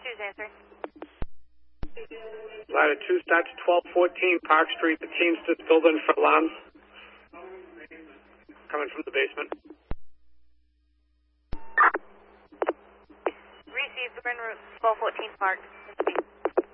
2's answering. Ladder 2 starts 1214 Park Street. The Teamsters building for alarms. Coming from the basement. Received, we're en route, 1214 Park.